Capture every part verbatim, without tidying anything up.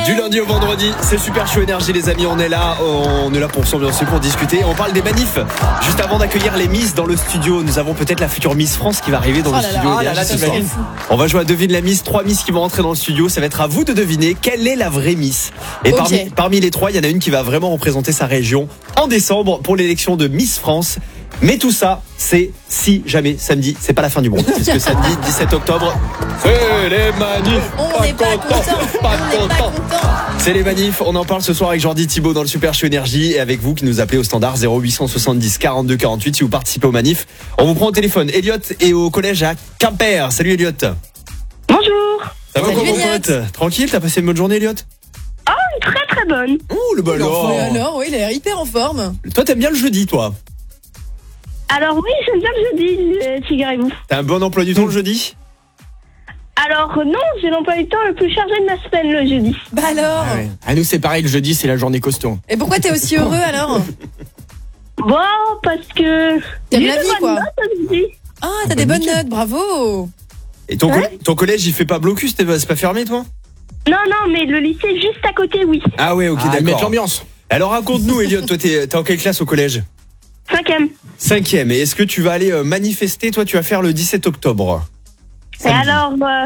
Du lundi au vendredi, c'est Super Show Énergie les amis, on est là, on est là pour s'ambiancer, pour discuter. On parle des manifs. Juste avant d'accueillir les Miss dans le studio, nous avons peut-être la future Miss France qui va arriver dans oh le là studio. là, oh là là, ce soir. On va jouer à Devine la Miss, trois Miss qui vont rentrer dans le studio. Ça va être à vous de deviner quelle est la vraie Miss. Et okay. parmi, parmi les trois, il y en a une qui va vraiment représenter sa région en décembre pour l'élection de Miss France. Mais tout ça, c'est si jamais samedi, c'est pas la fin du monde. Parce que samedi, dix-sept octobre, c'est les manifs. On n'est pas content. Pas on content. Pas content. C'est les manifs. On en parle ce soir avec Jordi Thibault dans le Super Show Énergie et avec vous qui nous appelez au standard zéro huit cent soixante-dix quarante-deux quarante-huit si vous participez aux manifs. On vous prend au téléphone. Elliot est au collège à Quimper. Salut Elliot. Bonjour. Ça va Salut, comment Elliot. pote? Tranquille, t'as passé une bonne journée Elliot? Oh, une très très bonne. Oh le ballon. Et alors, oui, il est hyper en forme. Toi t'aimes bien le jeudi toi? Alors oui, j'aime bien le jeudi, euh, figurez-vous. T'as un bon emploi du temps le jeudi? Alors euh, non, j'ai l'emploi du temps le plus chargé de ma semaine le jeudi. Bah alors. Ah ouais. À nous c'est pareil, le jeudi c'est la journée costaud. Et pourquoi t'es aussi heureux alors? Bon, parce que... T'aimes j'ai la de vie, bonnes quoi. notes aujourd'hui. Ah, t'as des bonnes notes, bravo. Et ton, Ouais. coll- ton collège il fait pas blocus, t'es- c'est pas fermé toi? Non, non, mais le lycée juste à côté, oui. Ah ouais, ok, Ah, mettre d'accord. l'ambiance. Alors raconte-nous Elliot, toi t'es, t'es en quelle classe au collège? Cinquième. Cinquième. Et est-ce que tu vas aller euh, manifester? Toi tu vas faire le dix-sept octobre. Et alors, euh,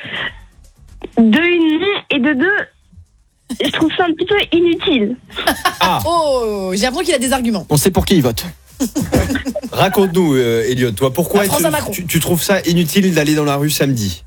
de une et de deux, je trouve ça un petit peu inutile. Ah, Oh, j'ai l'impression qu'il a des arguments. On sait pour qui il vote. raconte-nous euh, Elliot, toi pourquoi La France tu, à Macron. tu, tu trouves ça inutile d'aller dans la rue samedi?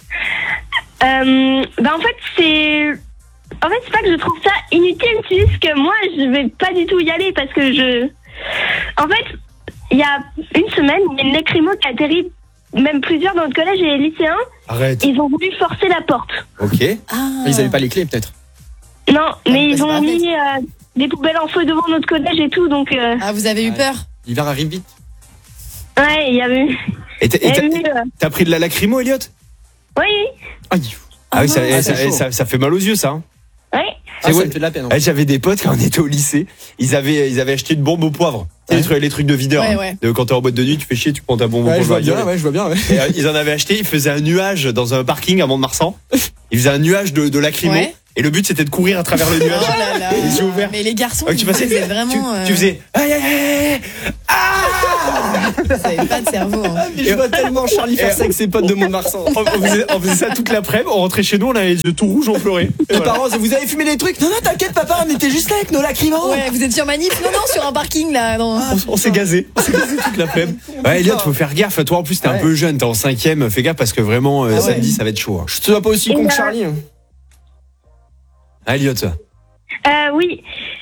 Euh, bah en fait, c'est... En fait, c'est pas que je trouve ça inutile, c'est juste que moi, je vais pas du tout y aller parce que je... En fait, il y a une semaine, il y a une lacrymo qui a atterri, même plusieurs dans notre collège et les lycéens, Arrête. ils ont voulu forcer la porte. Ok. Ah. Ils avaient pas les clés peut-être. Non, mais bah, ils c'est ont pas mis euh, des poubelles en feu devant notre collège et tout, donc... Euh, Ah, vous avez eu Ouais. peur? L'hiver arrive vite. ouais, il y avait... Et t'as, il y et t'as- avait eu, euh, t'as pris de la lacrymo Elliot? oui, Aïe. Ah oui, ça, non. eh, Ah, ça, c'est eh, chaud. ça, ça fait mal aux yeux ça. Hein. oui. Ah, Et ça ouais. me fait de la peine. Eh, j'avais des potes quand on était au lycée, ils avaient, ils avaient acheté une bombe au poivre. Tu sais, Ouais. les trucs- les trucs de videur. Ouais, hein. ouais. De, quand t'es en boîte de nuit, tu fais chier, tu prends ta bombe au Ouais, je poivre. vois bien, ouais, je vois bien. Ouais. Et, euh, ils en avaient acheté, ils faisaient un nuage dans un parking à Mont-de-Marsan. Ils faisaient un nuage de, de lacrymo. Ouais. Et le but c'était de courir à travers le Oh nuage. là là. Les yeux ouverts. Mais les garçons, Ouais, tu vous passais, êtes vraiment. tu, euh, tu faisais aïe aïe aïe ah Vous avez pas de cerveau. Hein. Je vois tellement Charlie faire ça avec ses potes de Mont-de-Marsan. on, on faisait, on faisait ça toute l'après-midi, on rentrait chez nous, on avait les yeux tout rouges, on pleurait. Et Les voilà. parents, vous avez fumé des trucs? Non, non, t'inquiète, papa, on était juste là avec nos lacrymos. Ouais, vous êtes sur manif? Non, non, sur un parking là. Non. On, on s'est gazé, on s'est gazé toute l'après-midi. Ouais, Elliot, faut faire gaffe. Toi en plus t'es un Ouais. peu jeune, t'es en cinquième, fais gaffe parce que vraiment euh, Ah ouais. samedi ça va être chaud. Hein. Je te vois pas aussi con que Charlie. hein. Ah, Elliot. Euh, oui.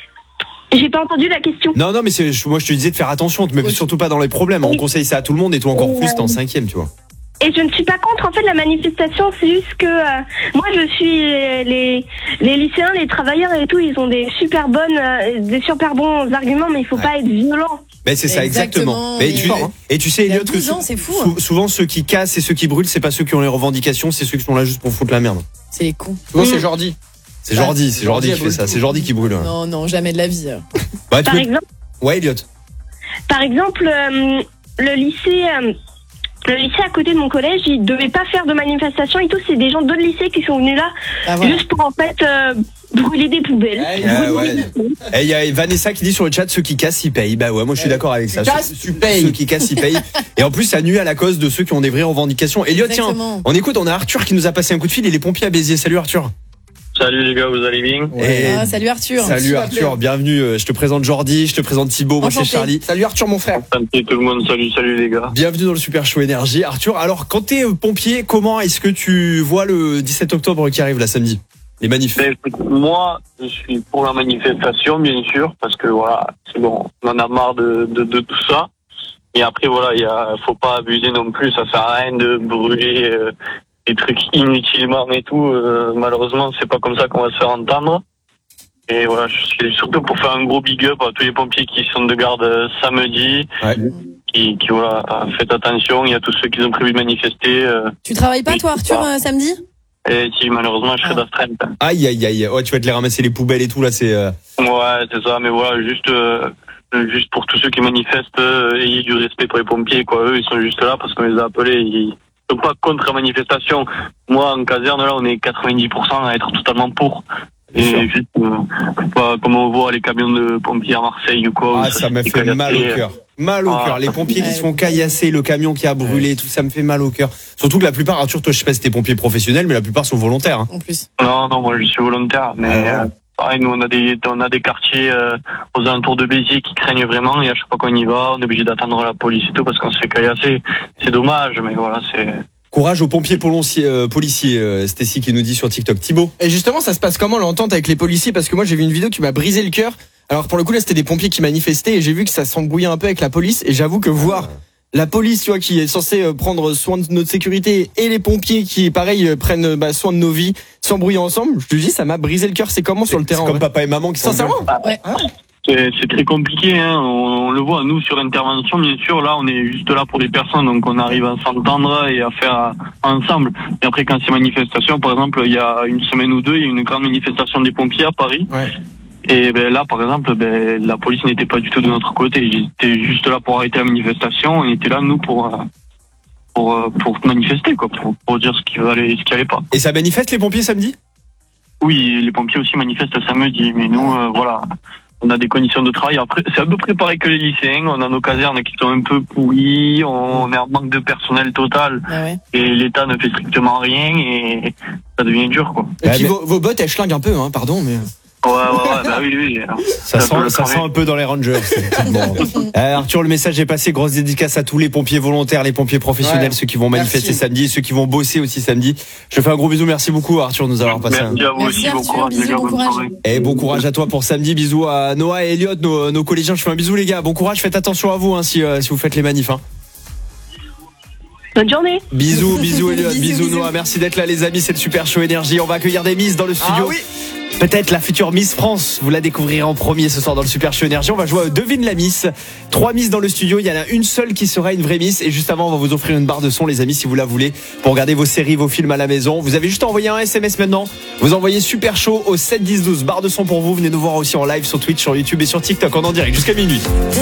J'ai pas entendu la question. Non, non, mais c'est, je- moi je te disais de faire attention, te mets Oui. surtout pas dans les problèmes. On Oui. conseille ça à tout le monde et toi encore Oui, plus, ouais. t'es en cinquième, tu vois. Et je ne suis pas contre en fait la manifestation, c'est juste que euh, moi je suis euh, les les lycéens, les travailleurs et tout, ils ont des super bonnes, euh, des super bons arguments, mais il faut Ouais. pas être violent. Mais c'est ça, exactement. Exactement, Mais oui. tu, Fort, hein. et tu sais, Il y a Elliot, que douze ans, sou- c'est fou, sou- souvent ceux qui cassent et ceux qui brûlent, c'est pas ceux qui ont les revendications, c'est ceux qui sont là juste pour foutre la merde. C'est les cons. Souvent, c'est Jordi. C'est Jordi, c'est Jordi Jordi, qui elle fait brûle ça, tout. c'est Jordi qui brûle. Non, non, jamais de la vie. Bah, tu Par peux- exemple, Ouais, Elliot. par exemple, euh, le lycée, euh, le lycée à côté de mon collège, ils devaient pas faire de manifestation et tout. C'est des gens d'autres lycées qui sont venus là Ah, voilà. juste pour en fait euh, brûler des poubelles. Ah, ouais. Et il y a Vanessa qui dit sur le chat, ceux qui cassent, ils payent. Bah ouais, moi je suis d'accord avec ça. Tu casses, Ceux- tu payes. Ceux qui cassent, ils payent. Et en plus, ça nuit à la cause de ceux qui ont des vraies revendications. Elliot, tiens, Exactement. on écoute, on a Arthur qui nous a passé un coup de fil, il est pompier à Béziers. Salut Arthur. Salut les gars, vous allez bien? Et- Ah, salut Arthur. Salut Arthur, bienvenue. euh, Je te présente Jordi, je te présente Thibaut, moi c'est Enchanté. Charlie. Salut Arthur, mon frère. Salut tout le monde, salut, salut les gars. Bienvenue dans le Super Show Énergie. Arthur, alors quand t'es euh, pompier, comment est-ce que tu vois le dix-sept octobre qui arrive là samedi? Les manifs. Ben, écoute, moi, je suis pour la manifestation, bien sûr, parce que voilà, c'est bon, on en a marre de, de, de tout ça. Et après, voilà, il y a, faut pas abuser non plus, ça sert à rien de brûler euh, des trucs inutilement et tout. Euh, malheureusement, c'est pas comme ça qu'on va se faire entendre. Et voilà, je suis surtout pour faire un gros big up à tous les pompiers qui sont de garde euh, samedi. Ouais. Qui, qui voilà, faites attention, il y a tous ceux qui ont prévu de manifester. Euh, Tu travailles pas toi Arthur euh, samedi? et si malheureusement je serai Ah. d'astreinte. Aïe aïe aïe. Ouais, tu vas te les ramasser les poubelles et tout là, c'est. euh, Ouais, c'est ça, mais voilà, juste euh, juste pour tous ceux qui manifestent, euh, ayez du respect pour les pompiers, quoi. Eux, ils sont juste là parce qu'on les a appelés, ils sont pas contre la manifestation. Moi, en caserne, là, on est quatre-vingt-dix pour cent à être totalement pour. Et sûr. juste, euh, pas comme on voit les camions de pompiers à Marseille ou quoi. Ah, ça m'a s'est fait caillassé. mal au cœur. Mal au Ah. cœur. Les pompiers qui Ouais. se font caillasser, le camion qui a brûlé, tout ça me fait mal au cœur. Surtout que la plupart, Arthur, toi, je sais pas si t'es pompier professionnel, mais la plupart sont volontaires. Hein. En plus. Non, non, moi je suis volontaire, mais Ah ouais. euh, pareil, nous on a des on a des quartiers euh, aux alentours de Béziers qui craignent vraiment, et à chaque fois qu'on y va, on est obligé d'attendre la police et tout parce qu'on se fait caillasser. C'est dommage, mais voilà, c'est. Courage aux pompiers policiers, euh, policiers euh, Stécie qui nous dit sur TikTok. Thibaut. Et justement, ça se passe comment l'entente avec les policiers? Parce que moi, j'ai vu une vidéo qui m'a brisé le cœur. Alors pour le coup, là, c'était des pompiers qui manifestaient et j'ai vu que ça s'embrouillait un peu avec la police. Et j'avoue que voir la police, tu vois, qui est censée euh, prendre soin de notre sécurité, et les pompiers qui, pareil, euh, prennent bah, soin de nos vies, s'embrouiller ensemble, je te dis, ça m'a brisé le cœur. C'est comment sur le C'est terrain? comme en vrai papa et maman qui sont Sincèrement? Ouais. C'est c'est très compliqué, hein. on, on le voit, nous, sur l'intervention, bien sûr, là, on est juste là pour les personnes, donc on arrive à s'entendre et à faire ensemble. Et après, quand c'est manifestation, par exemple, il y a une semaine ou deux, il y a eu une grande manifestation des pompiers à Paris. Ouais. Et ben, là, par exemple, ben, la police n'était pas du tout de notre côté. Ils étaient juste là pour arrêter la manifestation. On était là, nous, pour, euh, pour, euh, pour manifester, quoi, pour, pour dire ce qui allait, ce qui allait pas. Et ça manifeste les pompiers samedi? Oui, les pompiers aussi manifestent samedi, mais nous, euh, voilà, on a des conditions de travail. Après, c'est à peu près pareil que les lycéens. On a nos casernes qui sont un peu pourries, on est en manque de personnel total, Ah ouais. et l'État ne fait strictement rien, et ça devient dur, quoi. Et Ouais, puis mais- vos, vos bottes, elles schlinguent un peu, hein, pardon, mais. Ouais, ouais, ouais, bah oui, oui. Ça Ça peut sent, le ça cramer. sent un peu dans les Rangers. Bon. Euh, Arthur, le message est passé. Grosse dédicace à tous les pompiers volontaires, les pompiers professionnels, Ouais. ceux qui vont manifester Merci. samedi, ceux qui vont bosser aussi samedi. Je te fais un gros bisou. Merci beaucoup, Arthur, de nous avoir passé un. Merci à vous Merci aussi, bon Arthur, courage, les bisous, gars, bon bonne courage. soirée. Et bon courage à toi pour samedi. Bisous à Noah et Elliot, nos, nos collégiens. Je fais un bisou, les gars. Bon courage. Faites attention à vous hein, si, euh, si vous faites les manifs. Hein. Bonne journée. Bisous, bisous Elliot, Bisous, bisous, bisous. Noah. Merci d'être là, les amis. C'est le Super Show Énergie. On va accueillir des Miss dans le studio. Ah oui. Peut-être la future Miss France, vous la découvrirez en premier ce soir dans le Super Show Énergie. On va jouer à Devine la Miss. Trois Miss dans le studio, il y en a une seule qui sera une vraie Miss. Et juste avant, on va vous offrir une barre de son, les amis, si vous la voulez, pour regarder vos séries, vos films à la maison. Vous avez juste envoyé un S M S maintenant. Vous envoyez Super Show au sept dix douze. Barre de son pour vous. Venez nous voir aussi en live sur Twitch, sur YouTube et sur TikTok en en direct jusqu'à minuit.